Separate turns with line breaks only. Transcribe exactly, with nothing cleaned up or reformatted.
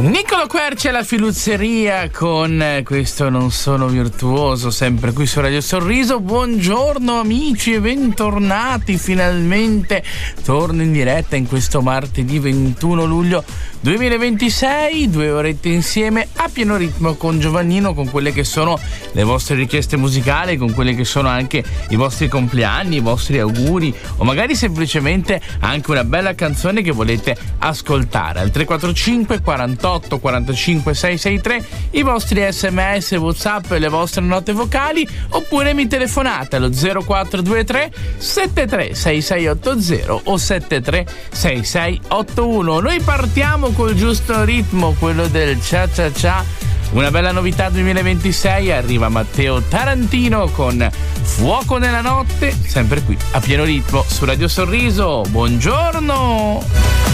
Niccolo Quercia alla Filuzzeria con questo Non sono virtuoso, sempre qui su Radio Sorriso. Buongiorno amici e bentornati, finalmente torno in diretta in questo martedì ventuno luglio duemilaventisei, due orette insieme a pieno ritmo con Giovannino, con quelle che sono le vostre richieste musicali, con quelle che sono anche i vostri compleanni, i vostri auguri o magari semplicemente anche una bella canzone che volete ascoltare. Al tre quattro cinque quarantotto quarantacinque seicentosessantatré i vostri sms, whatsapp e le vostre note vocali, oppure mi telefonate allo zero quattro due tre sette tre sei sei otto zero o sette tre sei sei otto uno. Noi partiamo col giusto ritmo, quello del cia cia cia. Una bella novità duemilaventisei, arriva Matteo Tarantino con Fuoco nella notte, sempre qui a pieno ritmo su Radio Sorriso. Buongiorno!